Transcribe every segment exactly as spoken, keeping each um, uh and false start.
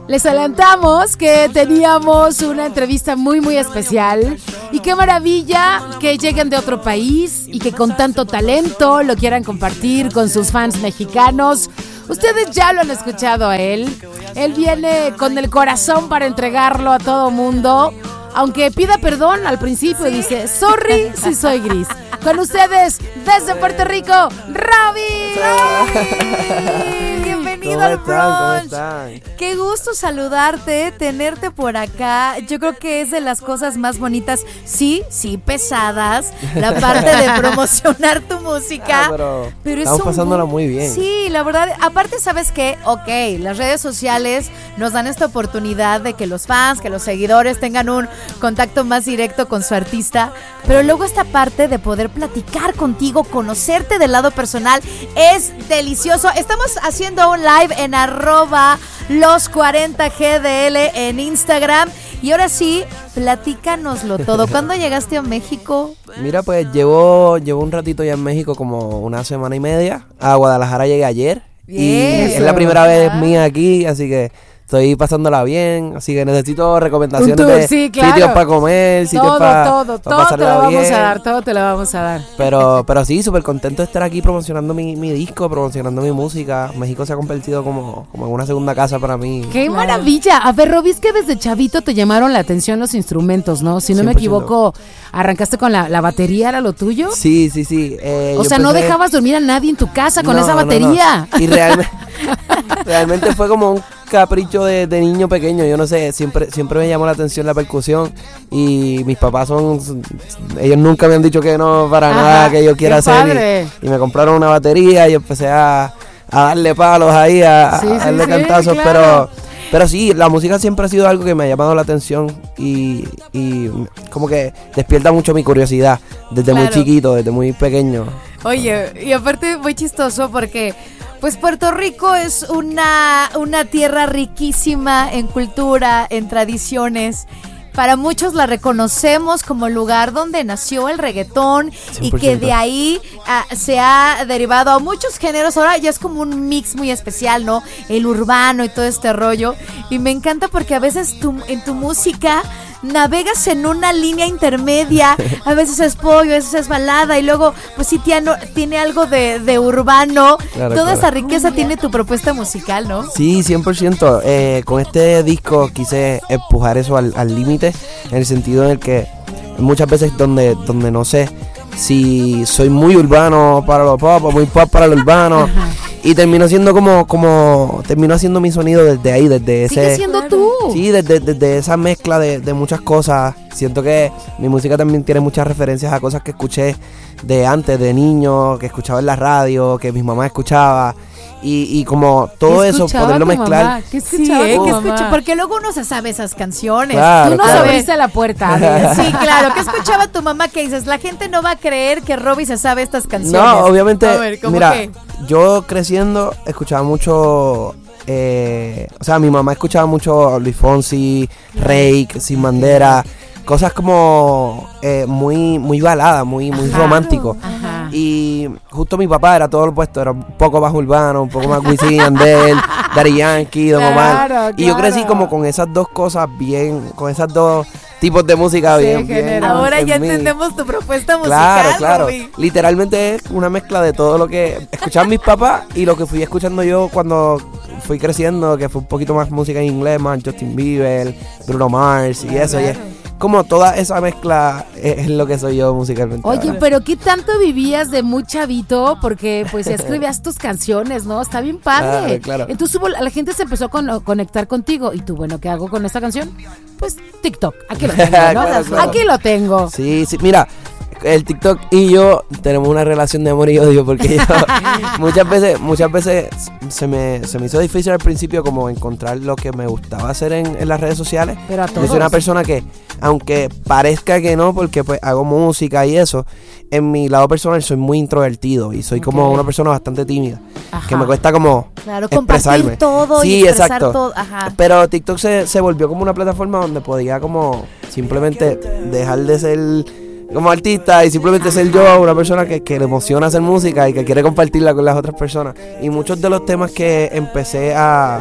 Les adelantamos que teníamos una entrevista muy muy especial y qué maravilla que lleguen de otro país y que con tanto talento lo quieran compartir con sus fans mexicanos. Ustedes ya lo han escuchado a él. Él viene con el corazón para entregarlo a todo mundo, aunque pida perdón al principio y dice, sorry si soy gris. Con ustedes, desde Puerto Rico, Robbie. Bienvenido al brunch. Qué gusto saludarte, tenerte por acá. Yo creo que es de las cosas más bonitas, sí, sí, pesadas, la parte de promocionar tu música. Ah, pero, pero estamos es pasándola un... muy bien. Sí, la verdad, aparte, ¿sabes qué? Ok, las redes sociales nos dan esta oportunidad de que los fans, que los seguidores tengan un contacto más directo con su artista, pero luego esta parte de poder platicar contigo, conocerte del lado personal, es delicioso. Estamos haciendo un live en arroba los cuarenta G D L en Instagram. Y ahora sí, platícanoslo todo. ¿Cuándo llegaste a México? Mira, pues llevo, llevo un ratito ya en México, como una semana y media. A Guadalajara llegué ayer. Bien, y es la primera vez mía aquí, así que estoy pasándola bien, así que necesito recomendaciones tour, de sí, claro. sitios para comer, sitios para todo, todo, todo te lo vamos a dar, todo te lo vamos a dar. Pero, pero sí, súper contento de estar aquí promocionando mi, mi disco, promocionando mi música. México se ha convertido como, como en una segunda casa para mí. ¡Qué claro. maravilla! A ver, Robbie, es que desde chavito te llamaron la atención los instrumentos, ¿no? Si no me equivoco, arrancaste con la, la batería, ¿era lo tuyo? Sí, sí, sí. Eh, o sea, empecé... no dejabas dormir a nadie en tu casa con no, esa batería. No, no. Y realmente, realmente fue como un capricho de, de niño pequeño, yo no sé, siempre siempre me llamó la atención la percusión y mis papás son, ellos nunca me han dicho que no para Ajá, nada que yo quiera hacer y, y me compraron una batería y empecé a, a darle palos ahí, a, sí, a darle sí, cantazos, sí, claro. pero pero sí, la música siempre ha sido algo que me ha llamado la atención y, y como que despierta mucho mi curiosidad desde claro. muy chiquito, desde muy pequeño. Oye, y aparte muy chistoso porque pues Puerto Rico es una, una tierra riquísima en cultura, en tradiciones. Para muchos la reconocemos como el lugar donde nació el reggaetón cien por ciento. Y que de ahí uh, se ha derivado a muchos géneros. Ahora ya es como un mix muy especial, ¿no? El urbano y todo este rollo. Y me encanta porque a veces tu, en tu música navegas en una línea intermedia, a veces es pollo, a veces es balada y luego pues sí tiene, tiene algo de, de urbano, claro, toda claro. esa riqueza tiene tu propuesta musical, ¿no? Sí, cien por ciento, eh, con este disco quise empujar eso al límite, en el sentido en el que muchas veces donde, donde no sé si soy muy urbano para los pop o muy pop para lo urbano. Ajá. Y termino siendo como, como, termino haciendo mi sonido desde ahí, desde ese... Sigue siendo tú. Sí, desde, desde esa mezcla de, de muchas cosas. Siento que mi música también tiene muchas referencias a cosas que escuché de antes, de niño, que escuchaba en la radio, que mi mamá escuchaba. Y, y como todo eso, poderlo mezclar. Mamá? ¿Qué escuchaba sí, ¿eh? ¿Qué escucha? Porque luego uno se sabe esas canciones. Claro, Tú no claro. abriste la puerta. Sí, claro. ¿Qué escuchaba tu mamá? Que dices, la gente no va a creer que Robbie se sabe estas canciones. No, obviamente. A ver, ¿cómo mira, qué? Yo creciendo escuchaba mucho. Eh, o sea, mi mamá escuchaba mucho Luis Fonsi, Reik, Sin Bandera. Cosas como eh, muy muy balada, muy muy Ajá. romántico. Ajá. Y justo mi papá era todo lo opuesto, era un poco más urbano, un poco más Wisin y Yandel, Daddy Yankee, Don Omar. Claro, y yo crecí como con esas dos cosas bien, con esas dos tipos de música sí, bien, bien. Ahora ya mí. entendemos tu propuesta musical. Claro, claro. Robbie. Literalmente es una mezcla de todo lo que escuchaban mis papás y lo que fui escuchando yo cuando fui creciendo, que fue un poquito más música en inglés, más Justin Bieber, Bruno Mars y claro, eso. Claro. Y es, como toda esa mezcla es lo que soy yo musicalmente. Oye, ¿verdad? pero ¿qué tanto vivías de muy chavito? Porque pues ya escribías tus canciones, ¿no? Está bien padre. Claro, claro. Entonces la gente se empezó a con- conectar contigo. ¿Y tú, bueno, qué hago con esta canción? Pues TikTok. Aquí lo tengo, ¿no? claro, claro. Aquí lo tengo. Sí, sí, mira, el TikTok y yo tenemos una relación de amor y odio porque yo muchas veces, muchas veces se me, se me hizo difícil al principio como encontrar lo que me gustaba hacer en, en las redes sociales. Pero a todos. Yo soy una persona que, aunque parezca que no, porque pues hago música y eso, en mi lado personal soy muy introvertido y soy okay. como una persona bastante tímida. Ajá. Que me cuesta como claro, expresarme. Compartir todo sí, y expresar exacto. todo. Ajá. Pero TikTok se, se volvió como una plataforma donde podía como simplemente dejar de ser como artista y simplemente ser yo, una persona que, que le emociona hacer música y que quiere compartirla con las otras personas. Y muchos de los temas que empecé a,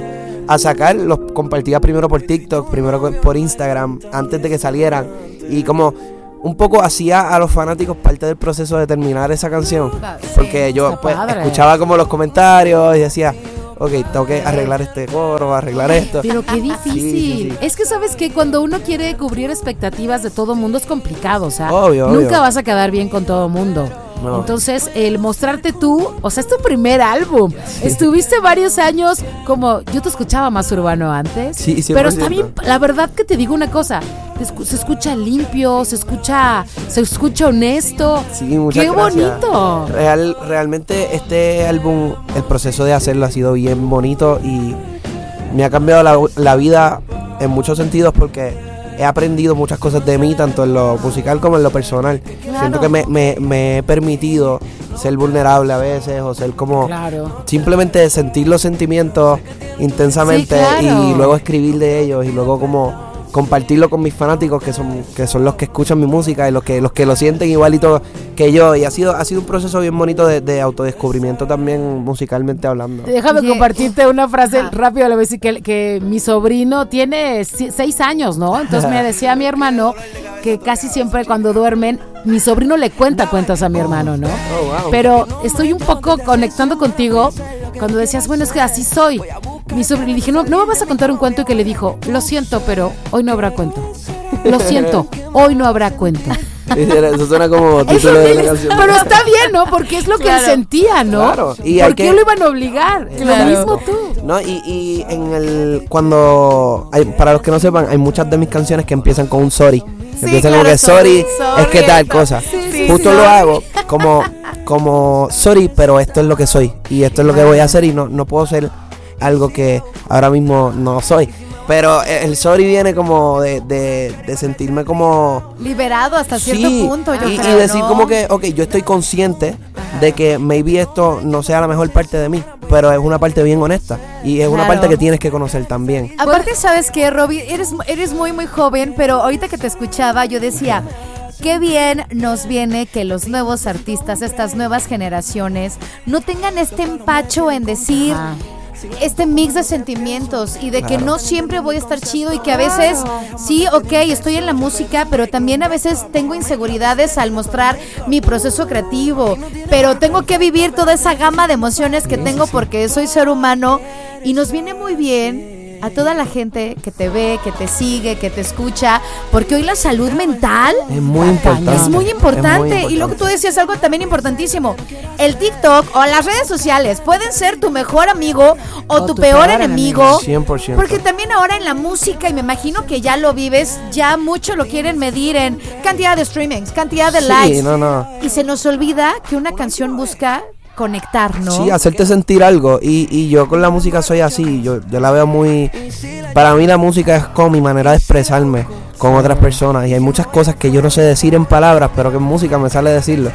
a sacar, los compartía primero por TikTok, primero por Instagram, antes de que salieran. Y como un poco hacía a los fanáticos parte del proceso de terminar esa canción. Porque yo pues, escuchaba como los comentarios y decía, ok, tengo que arreglar este coro, arreglar esto. Pero qué difícil. Sí, sí, sí. Es que sabes que cuando uno quiere cubrir expectativas de todo mundo es complicado, o sea, obvio, nunca obvio. vas a quedar bien con todo mundo. No. Entonces, el mostrarte tú, o sea, es tu primer álbum. Sí. Estuviste varios años como, yo te escuchaba más urbano antes. Sí, sí. Pero está bien, la verdad que te digo una cosa, se escucha limpio, se escucha, se escucha honesto. Sí, muchas ¡Qué gracias. bonito! Real, realmente este álbum, el proceso de hacerlo ha sido bien bonito y me ha cambiado la, la vida en muchos sentidos porque he aprendido muchas cosas de mí, tanto en lo musical como en lo personal. Claro. Siento que me, me, me he permitido ser vulnerable a veces o ser como claro. simplemente sentir los sentimientos intensamente sí, claro. y luego escribir de ellos y luego como compartirlo con mis fanáticos que son que son los que escuchan mi música y los que los que lo sienten igualito que yo, y ha sido ha sido un proceso bien bonito de, de autodescubrimiento también musicalmente hablando. Déjame yeah. compartirte una frase ah. rápido, le voy a decir que, que mi sobrino tiene seis años, ¿no? Entonces me decía mi hermano que casi siempre cuando duermen mi sobrino le cuenta cuentos a mi hermano, ¿no? Oh, wow. Pero estoy un poco conectando contigo cuando decías, bueno, es que así soy. Mi sobrino, le dije, no, no me vas a contar un cuento, y que le dijo, lo siento, pero hoy no habrá cuento. Lo siento, hoy no habrá cuento. Eso suena como título de la canción. Pero está bien, ¿no? Porque es lo claro. que él sentía, ¿no? Claro. Y ¿por qué que... lo iban a obligar? Claro. Lo mismo tú. No, y, y en el cuando hay, para los que no sepan, hay muchas de mis canciones que empiezan con un sorry. Sí, empiezan claro, como que sorry, sorry es que tal cosa. Sí, sí, Justo sí, lo sí. hago como como sorry, pero esto es lo que soy y esto es lo que voy a hacer y no no puedo ser algo que ahora mismo no soy. Pero el sorry viene como de, de, de sentirme como liberado hasta cierto sí, punto, yo y, creo, y decir ¿no? como que, ok, yo estoy consciente de que maybe esto no sea la mejor parte de mí, pero es una parte bien honesta y es claro. una parte que tienes que conocer también. Aparte, ¿sabes qué, Robbie? Eres, eres muy, muy joven, pero ahorita que te escuchaba yo decía, qué bien nos viene que los nuevos artistas, estas nuevas generaciones, no tengan este empacho en decir... Ajá. Este mix de sentimientos y de que claro. no siempre voy a estar chido y que a veces sí, ok, estoy en la música, pero también a veces tengo inseguridades al mostrar mi proceso creativo, pero tengo que vivir toda esa gama de emociones que tengo porque soy ser humano y nos viene muy bien a toda la gente que te ve, que te sigue, que te escucha, porque hoy la salud mental es muy importante. Es muy importante. Es muy importante. Y luego tú decías algo también importantísimo. El TikTok o las redes sociales pueden ser tu mejor amigo o, o tu, tu peor, peor enemigo. enemigo. cien por ciento. Porque también ahora en la música, y me imagino que ya lo vives, ya mucho lo quieren medir en cantidad de streamings, cantidad de sí, likes. No, no. Y se nos olvida que una canción busca conectar, ¿no? Sí, hacerte sentir algo y, y yo con la música soy así, yo, yo la veo muy... Para mí la música es como mi manera de expresarme con otras personas y hay muchas cosas que yo no sé decir en palabras, pero que en música me sale decirlo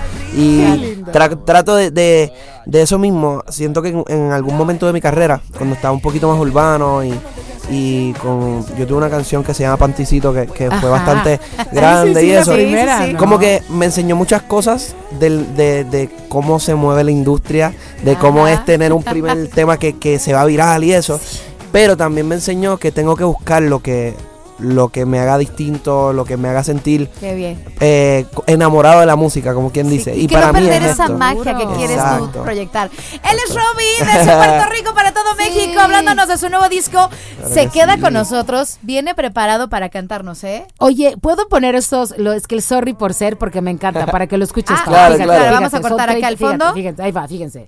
y tra- trato de, de, de eso mismo. Siento que en, en algún momento de mi carrera, cuando estaba un poquito más urbano y... Y con yo tuve una canción que se llama Panticito que, que fue bastante grande sí, sí, y eso primera, sí, sí, sí. Como que me enseñó muchas cosas del, de, de cómo se mueve la industria, de Ajá. cómo es tener un primer tema que, que se va viral y eso. Pero también me enseñó que tengo que buscar lo que lo que me haga distinto, lo que me haga sentir Qué bien. Eh, enamorado de la música, como quien dice. Sí, y que para no mí perder es esa esto. magia que quieres Exacto. tú proyectar. Él es Robbie, desde Puerto Rico para todo sí. México, hablándonos de su nuevo disco. Claro Se queda sí. con nosotros, viene preparado para cantarnos, ¿eh? Oye, ¿puedo poner estos, lo, es que el sorry por ser, porque me encanta, para que lo escuches? Ah, claro, fíjate, claro. claro. Vamos a cortar acá al fondo. Fíjate, fíjate, ahí va, fíjense.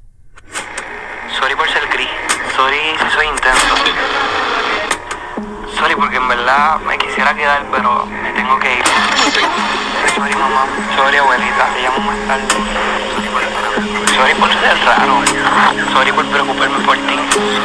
Sorry por ser gris, sorry si soy intenso. Sorry porque en verdad me quisiera quedar, pero me tengo que ir. Sorry mamá, sorry abuelita, te llamo más tarde. Sorry por ser raro, sorry por preocuparme por ti.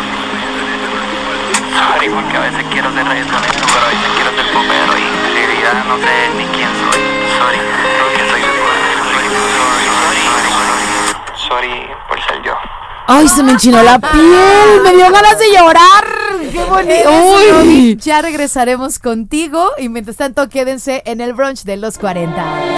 Sorry porque a veces quiero ser reggaetonero, pero a veces quiero ser popero y en realidad no sé ni quién soy. Sorry, porque soy de fuera. Sorry, sorry, sorry, sorry por ser yo. ¡Ay, se me enchinó la piel! ¡Me dio ganas de llorar! ¡Qué bonito! ¡Uy! Ya regresaremos contigo y mientras tanto quédense en el brunch de los cuarenta.